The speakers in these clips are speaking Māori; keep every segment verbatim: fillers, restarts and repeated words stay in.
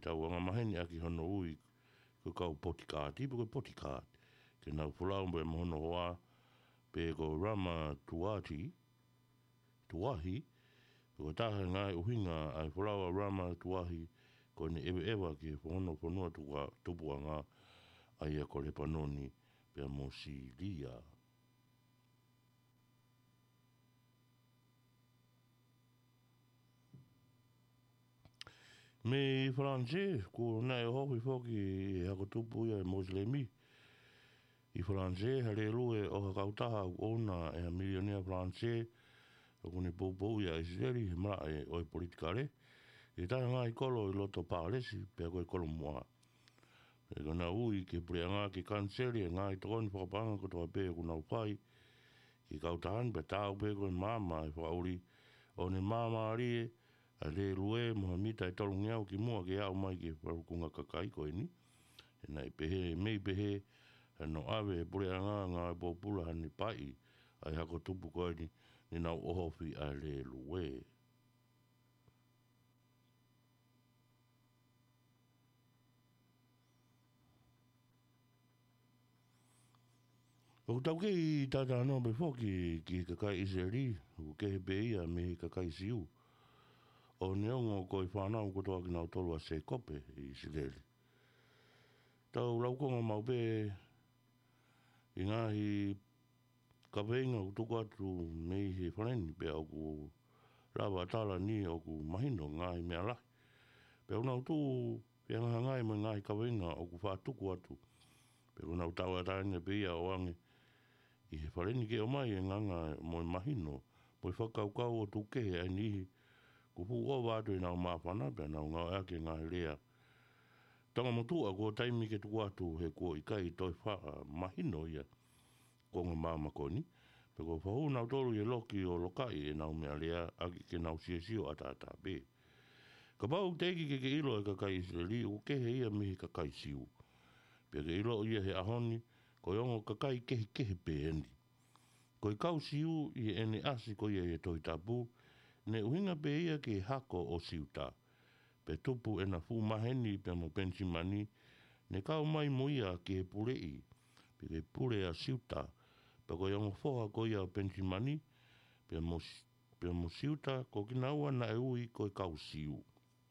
tau anga maheni aki hono ui ko kau potikāti, ko potikāti. Ke nau whulau mbe mohono hoa pe ko Rama Tuati, Tuahi, ko taha ngai uhinga ai whulau a Rama Tuahi ko ni ewe ewa ki whono whanua tupua ngā ai a ko le panoni pe mo si lia. Me Franse, ko nai hoki whoki e hako tupu ia e Moslemi. I Franse, hare rue o hakautaha o ona e a milionea Franse, o kone poupou ia Israeli, he mara e oi politikare. E taha ngā i kolo i loto pālesi, pe koe kolo mua. E kona ui ke prea ngā ki kanseri, e ngā i tokoni whakapanga ko toa pe kuna upai, ki kautahan, pe tāu pe koe māma e whauri, o ne māma arie, a le rue moha mita e tolu ngiau ki mua ke au mai ki wharukunga kakai koe ni. E nai pehe, mei pehe, e no awe e pure ngā ngā e pōpula hani pai, ai hako tupu koe ni, ni nau ohofi a le rue. O tau ke i tata anō befo ki, ki kakai Israeli, o ke he pe ia me kakai siu. O neongo ko i whanau ko toa ki nau tolu a se kope i Israeli. Tau laukonga mau pe i ngahi kaweinga o tuku atu mei he whaneni pe au ku rawa tala ni o ku mahino ngahi mea lahi. Pe au nau tu pe ngaha ngai mo ngahi kaweinga o ku whatuku atu. Pe au nau tau atanga pe ia o ange i he whaneni ke o mai e nganga mo mahino po i whakaukau o tuke e nihi ko pu o wātu i nau māwhana, pia nau ngau ake ngā rea. Tanga motua ko taimi ke tuku atu he ko i kai toi wha mahino ia ko ngā māma koni. Pe ko whahu nau toru i loki o lokai e nau mea rea ake ke nau siesio ata ata pe. Ka pau teiki ke ke ilo e kakai Israeli o kehe ia mihi kakai siu. Pia ke ilo ia he ahoni ko yongo kakai kehe kehe pe endi. Ko i kau siu i ene asi ko ia e toi tapu. Ne uhinga pe ia ke hako o siuta. Pe tupu e na fu maheni pe mo pensimani. Ne kau mai moia ke he purei. Pe ke pure a siuta. Pe ko yongo foha ko ia o pensimani. Pe mo, pe mo siuta ko kinaua na e ui ko i kau siu.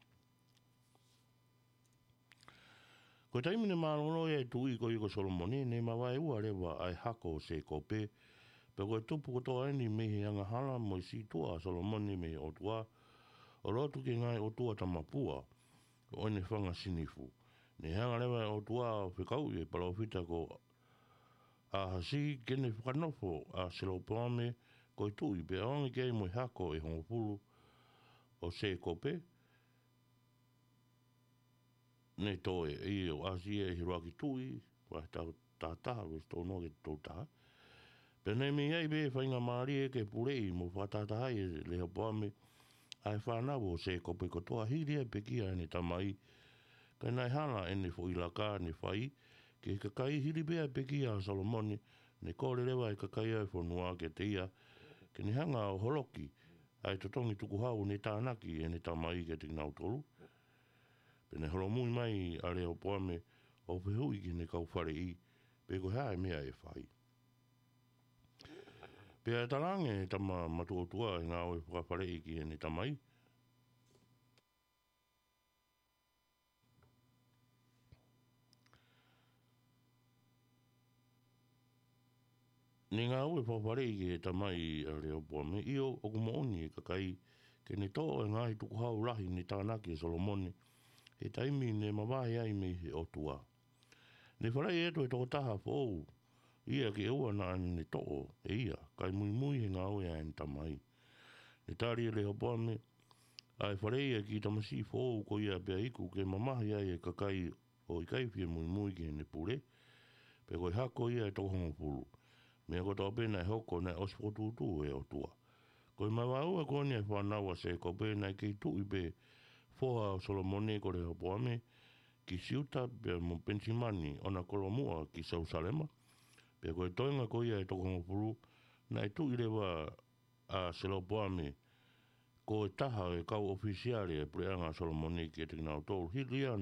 Ko taimine mālono ia e tui ko i ko Solomoni. Ne mawa e ua rewa ai hako o se kope. Pe koe tupu kotoa eni mehi anga hala mo i si tua Solomoni mehi o tua. O rotu ke ngai o tua tamapua. O ene whanga sinifu. Ne hanga lewa o tua o whikau i e palawhita ko a hasi kene whakanofo a Selopame ko i tui. Pe aongi kei mo i hako e hongopulu o se kope. Ne toe i o asi e hiroaki tui. Wa tau tātaha, wes tau no ke tau taha. Pene me iai be whainga maari e ke purei mo whatatahai e le hapuame ai whanau o se kope kotoa hiri e pekia ene tamai. Kai nai hala ene fo ilaka ne whai ke kakai hiri bea pekia a Solomoni ne kore rewa e kakai ai whanua ke te ia ke ni hanga o holoki ai totongi tuku hau ne tānaki ene tamai ke te ngau tolu. Pene holomui mai a le hapuame o whihui ki ne kau whare i pe ko hae mea e whai. Pea tarange tama matuotua e ngā oe whakawhare i ki ene tamai. Ni ngā oe whakawhare i ki e tamai a reo puame i o okumooni e kakai ke ne tō e ngāhi tuku hau rahi ni tānaki e Solomoni e taimi ne mawahi ai me he o tua. Ne wharai e to e toko taha fōu. Ia ke ua na ane ne to'o e ia, kai mui mui he ngā oe ane tamai. Ne tāri e le hopoame, ai wharei e ki tamasi fōu ko ia pia iku ke mamahi ai e kakai o i kaifia mui mui ki ne pure, pe koe hako ia e toko hongo pulu. Mea ko tō pēna e hoko na ospotutu e o tua. Koe mawaua koni e whanaua se ko pēna e kei tui pe foha o Solomone ko le hopoame, ki siuta pe mo pensimani ona kolomua ki Sausalema, pe koe toinga ko ia e toko ngopuru, na e tu i rewa a Selopoame, ko e taha e kau ofisiare e preanga Solomoni ki e te kinau tōru. Hilia